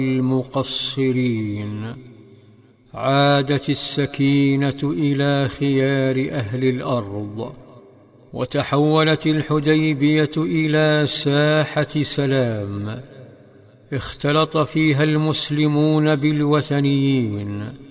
المقصرين. عادت السكينة إلى خيار أهل الأرض، وتحولت الحديبية إلى ساحة سلام اختلط فيها المسلمون بالوثنيين،